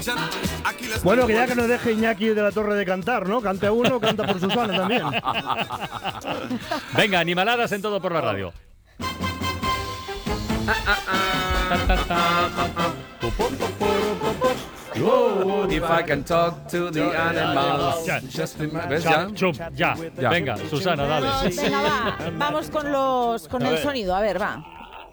Bueno, que ya que nos deje Iñaki de la Torre de cantar, ¿no? Cante uno, canta por Susana también. Venga, animaladas en Todo por la Radio. If I can talk to the animals. ¿Ves ya? Ya. Venga, Susana, dale. Venga, va. Vamos con el sonido. A ver, va.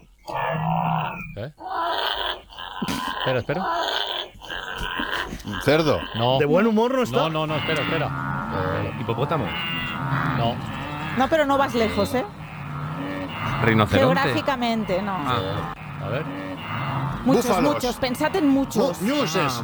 Espera. Un cerdo. No. De buen humor no está. No, espera. Hipopótamo. No. No, pero no vas lejos, ¿eh? Rinoceronte. Geográficamente, no. A ver. Muchos. Pensad en muchos. Ñuses.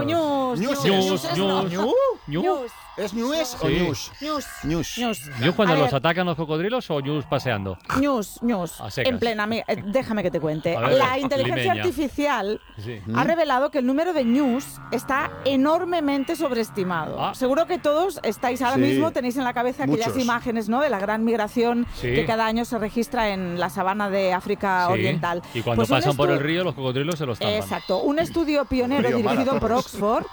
Ñus. ¿Es ñues o Sí. ñus? Ñus. ¿Ñus cuando A ver. los atacan los cocodrilos o ñus paseando? Ñus. A secas. En plena. Déjame que te cuente. A ver, La inteligencia limeña. artificial Sí. ha revelado que el número de ñus está enormemente sobreestimado. Ah. Seguro que todos estáis ahora Sí. mismo, tenéis en la cabeza aquellas Muchos. imágenes, ¿no?, de la gran migración Sí. que cada año se registra en la sabana de África Sí. Oriental. Y cuando Pues un pasan por el río, los cocodrilos se los zampan. Exacto. Un estudio pionero Río dirigido Mara, por todos. Oxford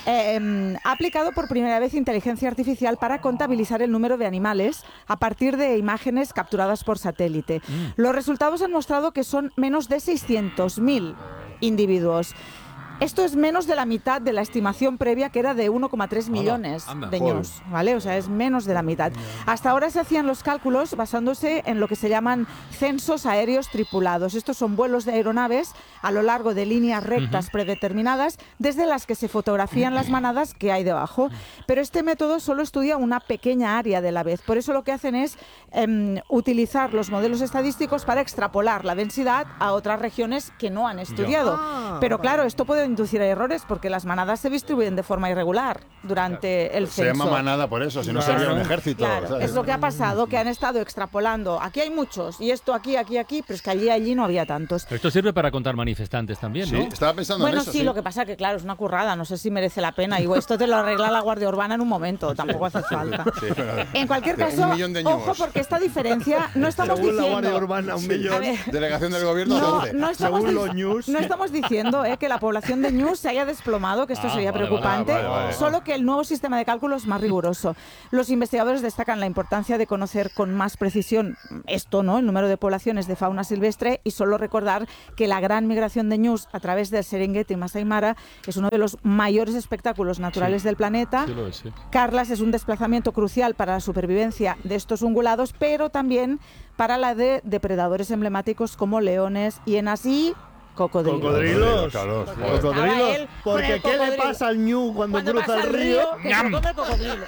ha aplicado por primera vez inteligencia artificial para contabilizar el número de animales a partir de imágenes capturadas por satélite. Los resultados han mostrado que son menos de 600.000 individuos. Esto es menos de la mitad de la estimación previa, que era de 1,3 millones anda. de ñus, ¿vale? O sea, es menos de la mitad. Hasta ahora se hacían los cálculos basándose en lo que se llaman censos aéreos tripulados. Estos son vuelos de aeronaves a lo largo de líneas rectas predeterminadas, desde las que se fotografían las manadas que hay debajo. Pero este método solo estudia una pequeña área de la vez. Por eso lo que hacen es utilizar los modelos estadísticos para extrapolar la densidad a otras regiones que no han estudiado. Pero claro, esto puede inducir a errores porque las manadas se distribuyen de forma irregular durante el Se censo. llama manada por eso, si no sería un ejército. Claro, ¿sabes? es lo que ha pasado, que han estado extrapolando. Aquí hay muchos, y esto aquí, pero es que allí no había tantos. Pero esto sirve para contar manifestantes también, ¿no? Sí, estaba pensando Bueno, en eso. sí, lo que pasa que, claro, es una currada, no sé si merece la pena. Y esto te lo arregla la Guardia Urbana en un momento, tampoco hace falta. Sí, pero- En cualquier De caso, 1 millón de ñus. ojo, porque esta diferencia no estamos Según la diciendo... Guardia Urbana, 1 millón. A ver, Delegación del gobierno, no, 12. no estamos, Según los ñus. no estamos diciendo que la población de ñus se haya desplomado, que esto sería vale, preocupante, vale. solo que el nuevo sistema de cálculo es más riguroso. Los investigadores destacan la importancia de conocer con más precisión esto, ¿no?, el número de poblaciones de fauna silvestre, y solo recordar que la gran migración de ñus a través del Serengeti y Masai Mara es uno de los mayores espectáculos naturales del planeta. Sí lo es, sí. Carlas es un desplazamiento crucial para la supervivencia de estos ungulados, pero también para la de depredadores emblemáticos como leones, hienas y cocodrilos. Cocodrilos. Claro. Estaba Cocodrilos. él con Porque el ¿qué le cocodrilo. pasa al ñu cuando cruza pasa el río? que se come el cocodrilo.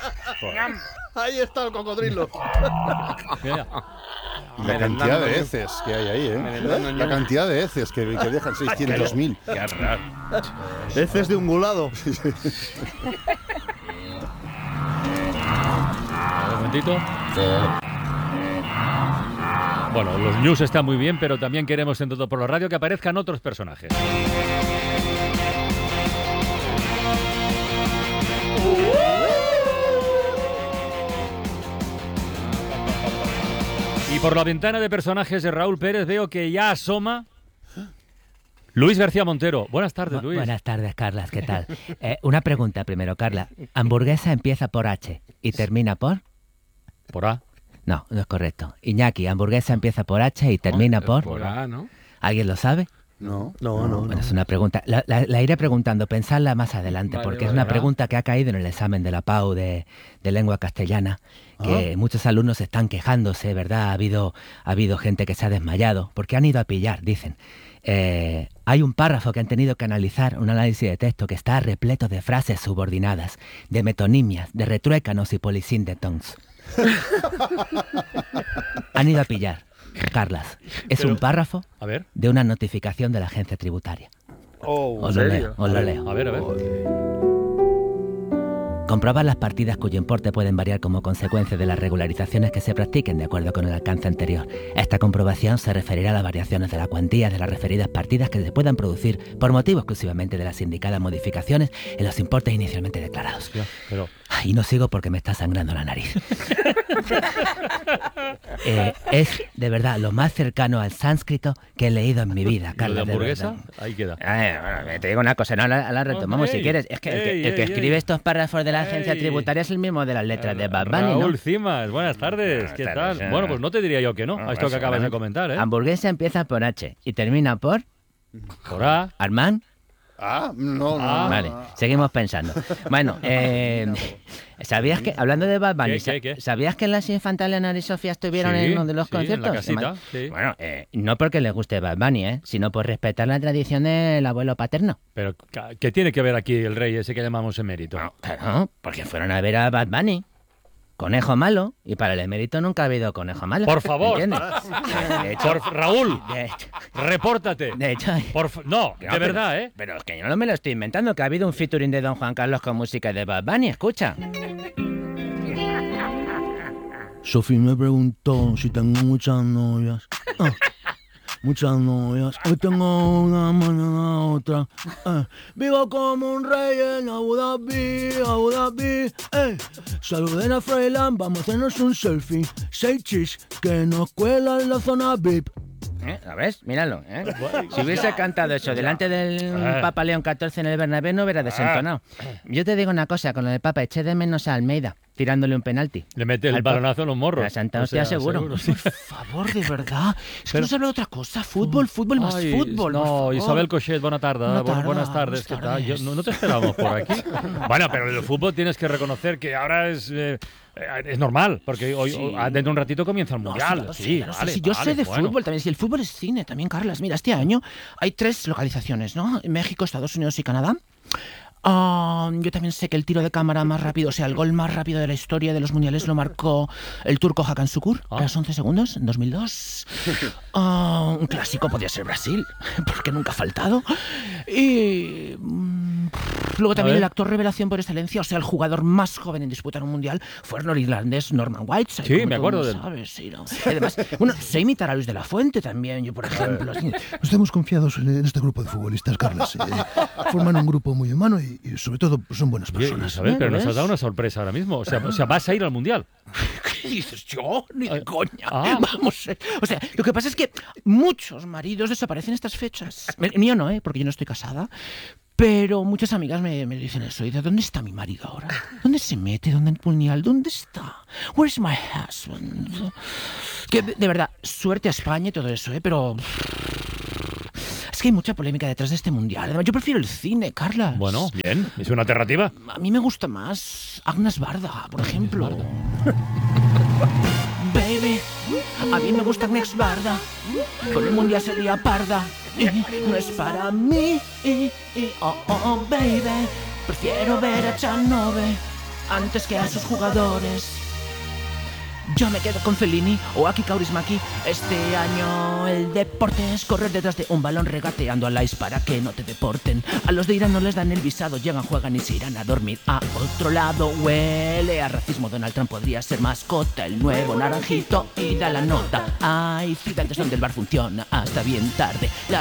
Ahí está el cocodrilo. Mira, La cantidad de heces que hay ahí, ¿eh? La cantidad de heces que dejan 600.000. Qué raro. Heces de ungulado. un momentito. Bueno, los news están muy bien, pero también queremos en Todo por la Radio que aparezcan otros personajes. Y por la ventana de personajes de Raúl Pérez veo que ya asoma Luis García Montero. Buenas tardes, Luis. Buenas tardes, Carlas, ¿qué tal? Una pregunta primero, Carla. Hamburguesa empieza por H y termina por... Por A. No, no es correcto. Iñaki, hamburguesa empieza por H y termina por... Por A, ¿no? ¿Alguien lo sabe? No. Bueno, es una pregunta. La iré preguntando, pensadla más adelante, Vale, porque es vale, una ¿verdad? pregunta que ha caído en el examen de la PAU de lengua castellana, que muchos alumnos están quejándose, ¿verdad? Ha habido gente que se ha desmayado, porque han ido a pillar, dicen. Hay un párrafo que han tenido que analizar, un análisis de texto que está repleto de frases subordinadas, de metonimias, de retruécanos y polisíntetons. Han ido a pillar. Carlas, es un párrafo A ver. de una notificación de la agencia tributaria. Os lo leo. A ver. Comprobar las partidas cuyo importe pueden variar como consecuencia de las regularizaciones que se practiquen de acuerdo con el alcance anterior. Esta comprobación se referirá a las variaciones de la cuantía de las referidas partidas que se puedan producir por motivo exclusivamente de las indicadas modificaciones en los importes inicialmente declarados. Pero Y no sigo porque me está sangrando la nariz. Es, de verdad, lo más cercano al sánscrito que he leído en mi vida, Carlos. ¿Lo de hamburguesa? Ahí queda. Bueno, te digo una cosa, no la retomamos si quieres. Es que el que escribe estos párrafos de la agencia tributaria es el mismo de las letras de Bad Bunny, ¿no? Raúl Cimas, buenas tardes. ¿Qué tal? Bueno, pues no te diría yo que no, a esto que acabas de comentar, ¿eh? Hamburguesa empieza por H y termina por... Por A. ¿Armand? No. Vale, seguimos pensando. Bueno, ¿sabías que, hablando de Bad Bunny, ¿Qué? ¿sabías que las infantiles Ana y Sofía estuvieron en uno de los conciertos? En la casita, sí. Bueno, no porque les guste Bad Bunny, sino por respetar la tradición del abuelo paterno. Pero, ¿qué tiene que ver aquí el rey ese que llamamos emérito? No, claro, porque fueron a ver a Bad Bunny. Conejo malo, y para el emérito nunca ha habido conejo malo. Por favor. ¿Entiendes? De hecho, Raúl, de hecho, repórtate. de hecho, No, de verdad, ¿eh? Pero es que yo no me lo estoy inventando, que ha habido un featuring de Don Juan Carlos con música de Bad Bunny, escucha. Sophie me preguntó si tengo muchas novias. Muchas novias. Hoy tengo una, mañana otra. Vivo como un rey en Abu Dhabi. Saluden a Freyland, vamos a hacernos un selfie. 6 chis que nos cuelan la zona VIP. ¿Sabes? Míralo, Si hubiese cantado eso delante del Papa León XIV en el Bernabéu no hubiera desentonado. Yo te digo una cosa, con lo del Papa eché de menos a Almeida tirándole un penalti. Le mete el balonazo en los morros. La Santa Hostia, seguro. Por favor, de verdad. Es que no se habla de otra cosa. Fútbol más fútbol. No, Isabel Cochet, buenas tardes. Buenas tardes, ¿qué tal? No te esperábamos por aquí. Bueno, pero el fútbol tienes que reconocer que ahora es normal, porque hoy dentro de un ratito comienza el Mundial. Yo sé de fútbol también. Si el fútbol es cine también, Carlas. Mira, este año hay 3 localizaciones, ¿no? México, Estados Unidos y Canadá. Yo también sé que el tiro de cámara más rápido, o sea, el gol más rápido de la historia de los mundiales lo marcó el turco Hakan Şükür a los 11 segundos, en 2002. Un clásico podría ser Brasil, porque nunca ha faltado. Y luego también el actor revelación por excelencia, o sea, el jugador más joven en disputar un mundial, fue el norirlandés Norman Whiteside. Sí, me acuerdo de él. ¿Sabes? Sí, ¿no? Y además, sé imitar a Luis de la Fuente también, yo por ejemplo. Estamos confiados en este grupo de futbolistas, Carlos. Forman un grupo muy humano y sobre todo son buenas personas. Isabel, pero nos has dado una sorpresa ahora mismo. O sea, vas a ir al Mundial. ¿Qué dices? ¿Yo? Ni de coña. Vamos. O sea, lo que pasa es que muchos maridos desaparecen estas fechas. El mío no, porque yo no estoy casada. Pero muchas amigas me dicen eso. Y de ¿dónde está mi marido ahora? ¿Dónde se mete? ¿Dónde el puñal? ¿Dónde está? Where's my husband? Que de verdad, suerte a España y todo eso, pero... Es que hay mucha polémica detrás de este mundial. Además, yo prefiero el cine, Carla. Bueno, bien. ¿Es una alternativa? A mí me gusta más Agnes Barda, por ejemplo. Baby, a mí me gusta Agnes Barda. Por el mundial sería parda. No es para mí. Oh, baby. Prefiero ver a Chanove antes que a sus jugadores. Yo me quedo con Fellini o Aki Kaurismäki. Este año el deporte es correr detrás de un balón regateando a Lais para que no te deporten. A los de Irán no les dan el visado, llegan, juegan y se irán a dormir a otro lado. Huele a racismo, Donald Trump podría ser mascota. El nuevo naranjito y da la nota. Ay, Frida, el tesón del bar funciona hasta bien tarde.